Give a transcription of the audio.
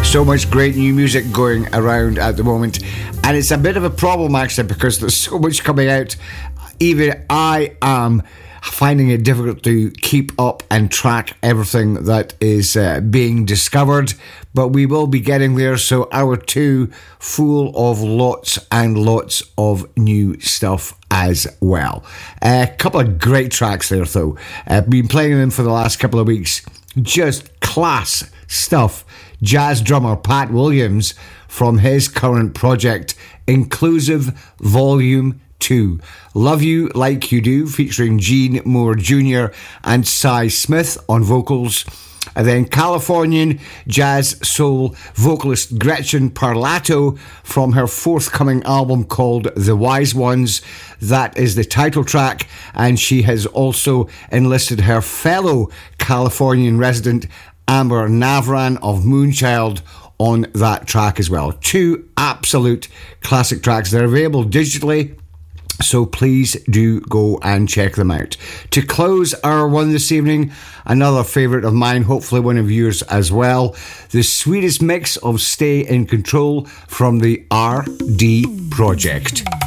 So much great new music going around at the moment, and it's a bit of a problem actually because there's so much coming out. Even I am finding it difficult to keep up and track everything that is being discovered, but we will be getting there. So hour 2 full of lots and lots of new stuff as well. A couple of great tracks there though. I've been playing them for the last couple of weeks. Just class stuff. Jazz drummer Pat Williams from his current project Inclusive Volume 2. Love You Like You Do, featuring Gene Moore Jr. and Cy Smith on vocals. And then Californian jazz soul vocalist Gretchen Parlato from her forthcoming album called The Wise Ones. That is the title track, and she has also enlisted her fellow Californian resident Amber Navran of Moonchild on that track as well. 2 absolute classic tracks. They're available digitally, so please do go and check them out. To close hour 1 this evening, another favourite of mine, hopefully one of yours as well, the sweetest mix of Stay in Control from the RD Project.